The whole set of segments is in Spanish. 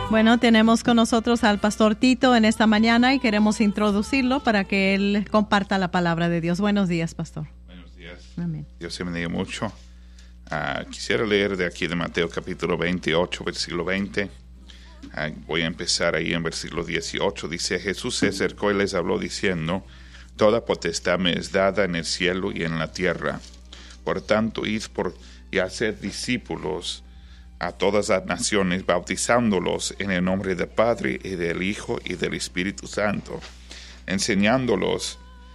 Bueno, tenemos con nosotros al pastor Tito en esta mañana y queremos introducirlo para que él comparta la palabra de Dios. Buenos días, pastor. Buenos días. Amén. Dios te bendiga mucho. Quisiera leer de aquí de Mateo capítulo 28, versículo 20. Voy a empezar ahí en versículo 18. Dice: Jesús se acercó y les habló diciendo: Toda potestad me es dada en el cielo y en la tierra. Por tanto, id y haced discípulos a todas las naciones, bautizándolos en el nombre del Padre y del Hijo y del Espíritu Santo, enseñándoles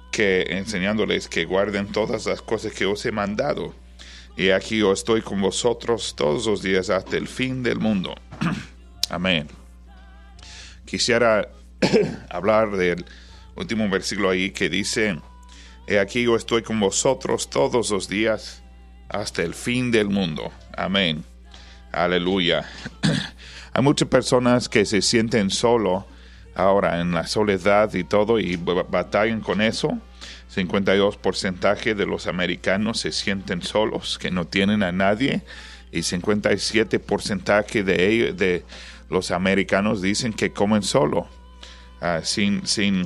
que guarden todas las cosas que os he mandado. Y aquí yo estoy con vosotros todos los días hasta el fin del mundo. Amén. Quisiera hablar del último versículo ahí que dice: He aquí yo estoy con vosotros todos los días hasta el fin del mundo. Amén. Aleluya. Hay muchas personas que se sienten solo ahora en la soledad y todo, y batallan con eso. 52% de los americanos se sienten solos, que no tienen a nadie, y 57% de los americanos dicen que comen solo, sin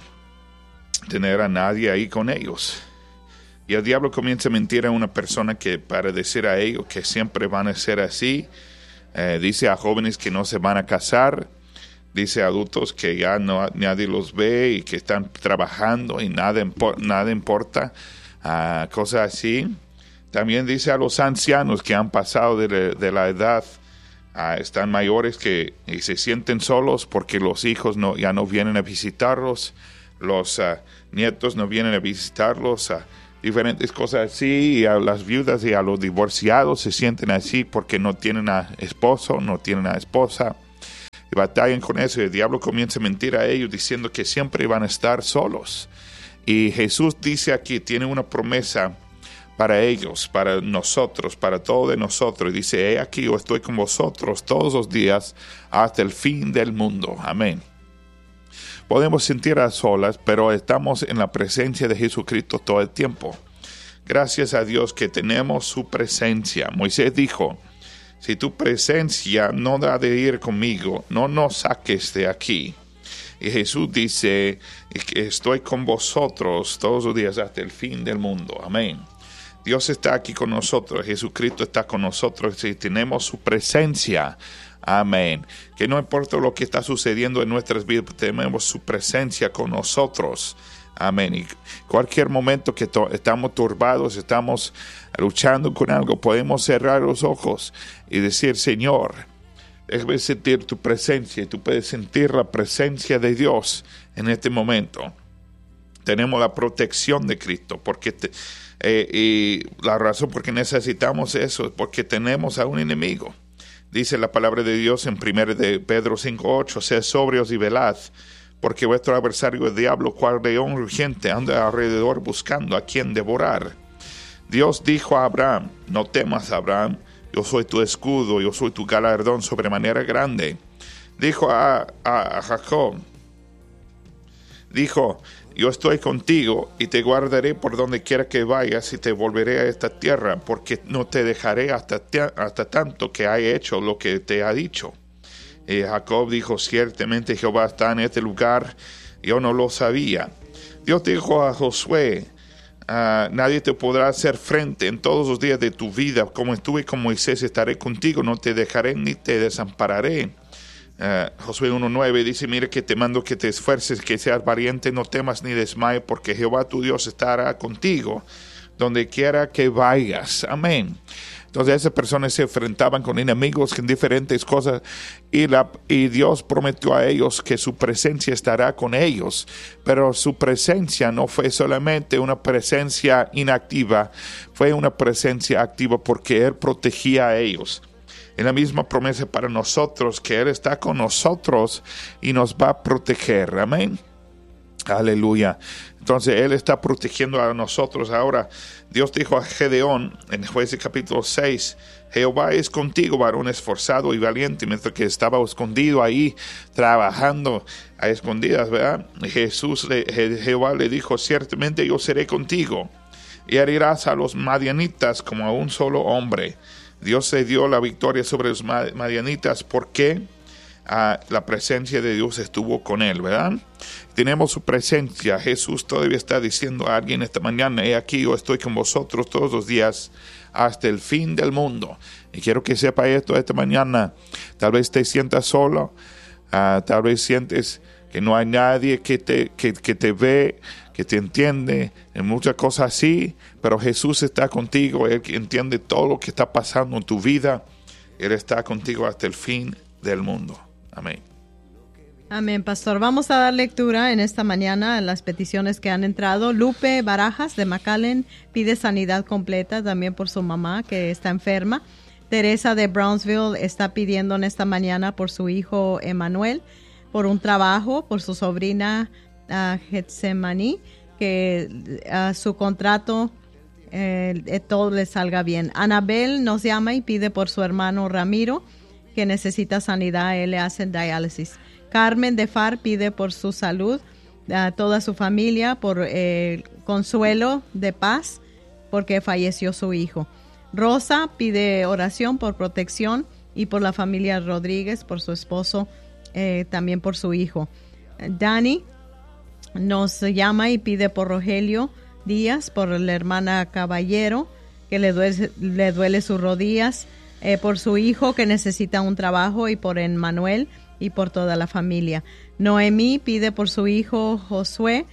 tener a nadie ahí con ellos. Y el diablo comienza a mentir a una persona para decir a ellos que siempre van a ser así. Dice a jóvenes que no se van a casar. Dice a adultos que ya nadie los ve y que están trabajando y nada importa. Cosas así. También dice a los ancianos que han pasado de la edad, están mayores y se sienten solos porque los hijos ya no vienen a visitarlos. Los nietos no vienen a visitarlos. Diferentes cosas así, y a las viudas y a los divorciados se sienten así porque no tienen a esposo, no tienen a esposa, y batallan con eso, y el diablo comienza a mentir a ellos diciendo que siempre van a estar solos. Y Jesús dice aquí, tiene una promesa para ellos, para nosotros, para todos de nosotros, y dice: He aquí yo estoy con vosotros todos los días hasta el fin del mundo. Amén. Podemos sentir a solas, pero estamos en la presencia de Jesucristo todo el tiempo. Gracias a Dios que tenemos su presencia. Moisés dijo: si tu presencia no da de ir conmigo, no nos saques de aquí. Y Jesús dice: estoy con vosotros todos los días hasta el fin del mundo. Amén. Dios está aquí con nosotros, Jesucristo está con nosotros y tenemos su presencia. Amén. Que no importa lo que está sucediendo en nuestras vidas, tenemos su presencia con nosotros. Amén. Y cualquier momento que estamos turbados, estamos luchando con algo, podemos cerrar los ojos y decir: Señor, déjame sentir tu presencia. Y tú puedes sentir la presencia de Dios en este momento. Tenemos la protección de Cristo, y la razón por qué necesitamos eso es porque tenemos a un enemigo. Dice la palabra de Dios en 1 de Pedro 5:8: Sed sobrios y velad, porque vuestro adversario el diablo, cual león rugiente, anda alrededor buscando a quien devorar. Dios dijo a Abraham: No temas, Abraham, yo soy tu escudo, yo soy tu galardón sobremanera grande. Dijo a Jacob, dijo: Yo estoy contigo y te guardaré por donde quiera que vayas y te volveré a esta tierra, porque no te dejaré hasta tanto que haya hecho lo que te ha dicho. Y Jacob dijo: Ciertamente Jehová está en este lugar, yo no lo sabía. Dios dijo a Josué: nadie te podrá hacer frente en todos los días de tu vida. Como estuve con Moisés, estaré contigo, no te dejaré ni te desampararé. Josué 1:9 dice: Mira que te mando que te esfuerces, que seas valiente, no temas ni desmayes, porque Jehová tu Dios estará contigo donde quiera que vayas. Amén. Entonces esas personas se enfrentaban con enemigos en diferentes cosas, y Dios prometió a ellos que su presencia estará con ellos, pero su presencia no fue solamente una presencia inactiva, fue una presencia activa porque Él protegía a ellos. Es la misma promesa para nosotros, que Él está con nosotros y nos va a proteger. Amén. Aleluya. Entonces Él está protegiendo a nosotros. Ahora Dios dijo a Gedeón en Jueces capítulo 6: Jehová es contigo, varón esforzado y valiente. Mientras que estaba escondido ahí trabajando a escondidas, ¿verdad? Jehová le dijo: ciertamente yo seré contigo y herirás a los madianitas como a un solo hombre. Dios se dio la victoria sobre los madianitas. ¿Por qué? la presencia de Dios estuvo con él, ¿verdad? Tenemos su presencia. Jesús todavía está diciendo a alguien esta mañana: he aquí, yo estoy con vosotros todos los días hasta el fin del mundo. Y quiero que sepa esto esta mañana. Tal vez te sientas solo, tal vez sientes que no hay nadie que te ve, que te entiende, en muchas cosas así, pero Jesús está contigo. Él entiende todo lo que está pasando en tu vida. Él está contigo hasta el fin del mundo. Amén. Amén, pastor. Vamos a dar lectura en esta mañana a las peticiones que han entrado. Lupe Barajas de McAllen pide sanidad completa también por su mamá que está enferma. Teresa de Brownsville está pidiendo en esta mañana por su hijo Emanuel, por un trabajo, por su sobrina Getsemaní, que su contrato todo le salga bien. Anabel nos llama y pide por su hermano Ramiro, que necesita sanidad. Él le hacen diálisis. Carmen de Far pide por su salud, a toda su familia, por consuelo de paz, porque falleció su hijo. Rosa pide oración por protección y por la familia Rodríguez, por su esposo, también por su hijo. Dani nos llama y pide por Rogelio Díaz, por la hermana Caballero, que le duele sus rodillas, por su hijo que necesita un trabajo, y por Emmanuel y por toda la familia. Noemí pide por su hijo Josué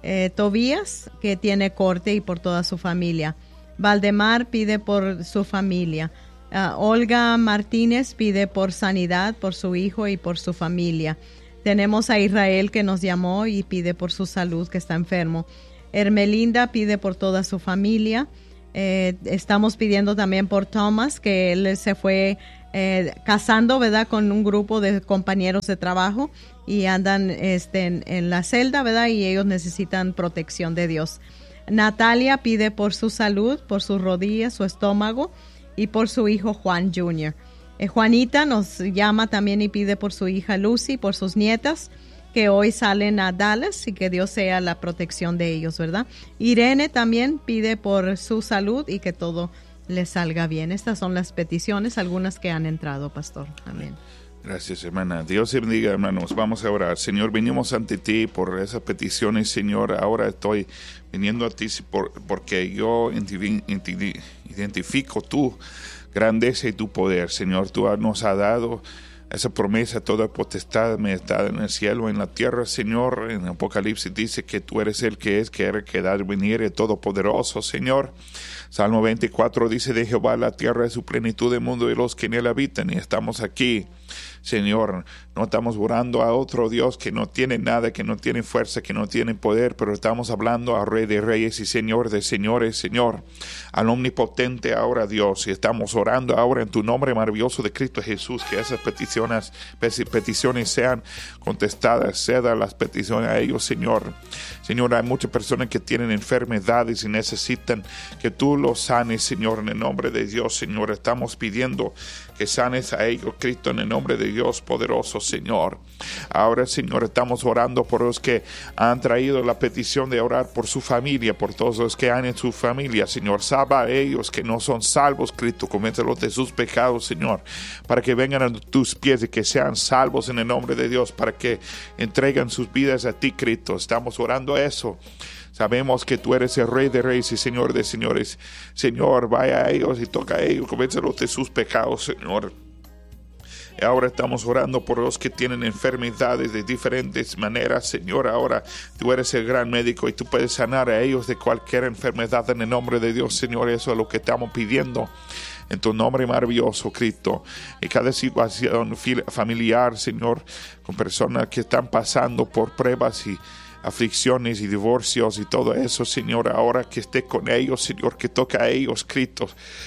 Tobías, que tiene corte, y por toda su familia. Valdemar pide por su familia. Olga Martínez pide por sanidad por su hijo y por su familia. Tenemos a Israel que nos llamó y pide por su salud, que está enfermo. Hermelinda pide por toda su familia. Estamos pidiendo también por Thomas, que él se fue casando, ¿verdad?, con un grupo de compañeros de trabajo y andan en la celda, ¿verdad?, y ellos necesitan protección de Dios. Natalia pide por su salud, por sus rodillas, su estómago, y por su hijo Juan Jr. Juanita nos llama también y pide por su hija Lucy, por sus nietas, que hoy salen a Dallas, y que Dios sea la protección de ellos, ¿verdad? Irene también pide por su salud y que todo les salga bien. Estas son las peticiones, algunas que han entrado, pastor. Amén. Gracias, hermana. Dios te bendiga, hermanos. Vamos a orar. Señor, venimos ante ti por esas peticiones, Señor. Ahora estoy viniendo a ti porque yo identifico tu grandeza y tu poder, Señor. Tú nos has dado esa promesa: toda potestad me está en el cielo, en la tierra, Señor. En Apocalipsis dice que tú eres el que es, que era, que da, venir, el todopoderoso, Señor. Salmo 24 dice: de Jehová la tierra es su plenitud, del mundo y los que en él habitan. Y estamos aquí, Señor. No estamos orando a otro Dios que no tiene nada, que no tiene fuerza, que no tiene poder, pero estamos hablando al Rey de Reyes y Señor de Señores, Señor, al Omnipotente ahora, Dios. Y estamos orando ahora en tu nombre maravilloso de Cristo Jesús, que esas peticiones sean contestadas, ceda las peticiones a ellos, Señor. Señor, hay muchas personas que tienen enfermedades y necesitan que tú los sanes, Señor, en el nombre de Dios, Señor. Estamos pidiendo que sanes a ellos, Cristo, en el nombre de Dios poderoso, Señor. Ahora, Señor, estamos orando por los que han traído la petición de orar por su familia, por todos los que han en su familia, Señor. Salva a ellos que no son salvos, Cristo. Convéncelos de sus pecados, Señor, para que vengan a tus pies y que sean salvos en el nombre de Dios, para que entreguen sus vidas a ti, Cristo. Estamos orando eso. Sabemos que tú eres el Rey de Reyes y Señor de Señores. Señor, vaya a ellos y toca a ellos. Convéncelos de sus pecados, Señor. Y ahora estamos orando por los que tienen enfermedades de diferentes maneras, Señor. Ahora tú eres el gran médico y tú puedes sanar a ellos de cualquier enfermedad en el nombre de Dios, Señor. Eso es lo que estamos pidiendo en tu nombre maravilloso, Cristo. Y cada situación familiar, Señor, con personas que están pasando por pruebas y aflicciones y divorcios y todo eso, Señor, ahora que esté con ellos, Señor, que toca a ellos, Cristo.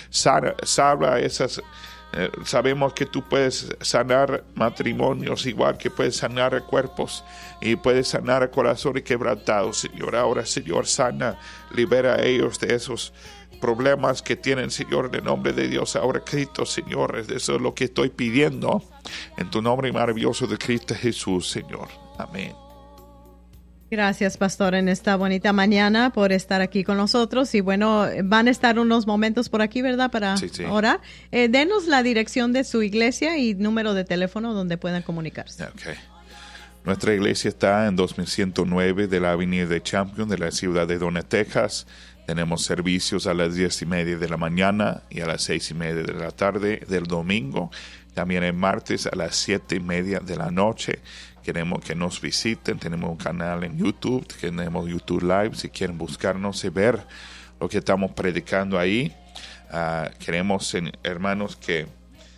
Salva esas. Sabemos que tú puedes sanar matrimonios, igual que puedes sanar cuerpos y puedes sanar corazones quebrantados, Señor. Ahora, Señor, sana, libera a ellos de esos problemas que tienen, Señor, en el nombre de Dios. Ahora, Cristo, Señor, eso es lo que estoy pidiendo en tu nombre maravilloso de Cristo Jesús, Señor. Amén. Gracias, pastor, en esta bonita mañana por estar aquí con nosotros. Y bueno, van a estar unos momentos por aquí, ¿verdad? Para orar. Denos la dirección de su iglesia y número de teléfono donde puedan comunicarse. Okay. Nuestra iglesia está en 2109 de la Avenida de Champion de la ciudad de Donner, Texas. Tenemos servicios a las 10:30 de la mañana y a las 6:30 de la tarde del domingo. También el martes a las 7:30 de la noche. Queremos que nos visiten. Tenemos un canal en YouTube. Tenemos YouTube Live. Si quieren buscarnos y ver lo que estamos predicando ahí. Queremos, hermanos, que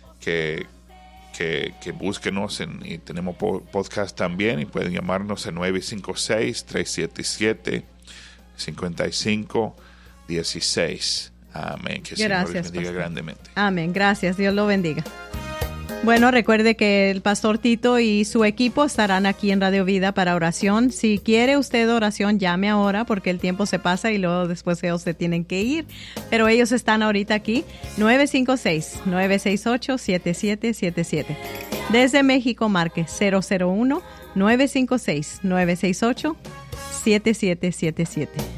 búsquenos y tenemos podcast también. Y pueden llamarnos al 956-377-5516. Amén. Que el Señor les bendiga grandemente. Amén. Gracias. Dios lo bendiga. Bueno, recuerde que el pastor Tito y su equipo estarán aquí en Radio Vida para oración. Si quiere usted oración, llame ahora porque el tiempo se pasa y luego después ellos se tienen que ir. Pero ellos están ahorita aquí, 956-968-7777. Desde México, marque 001-956-968-7777.